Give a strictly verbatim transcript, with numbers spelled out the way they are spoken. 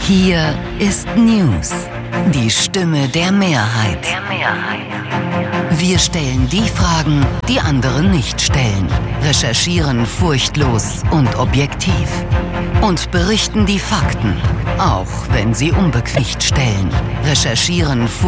Hier ist News, die Stimme der Mehrheit. Der Mehrheit. Wir stellen die Fragen, die andere nicht stellen, recherchieren furchtlos und objektiv und berichten die Fakten, auch wenn sie unbequem stellen, recherchieren furchtlos